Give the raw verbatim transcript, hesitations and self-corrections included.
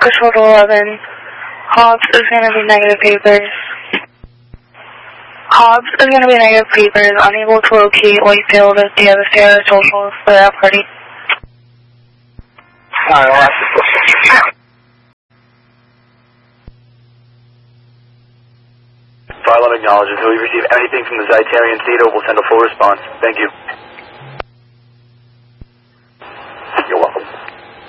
Control to eleven. Hobbs is going to be negative papers. Hobbs is going to be negative papers, unable to locate Whitefield as the other Sarah socials for that party. Alright, I'll ask the question. File acknowledges. Until we receive anything from the Zaitarian State, we'll send a full response. Thank you.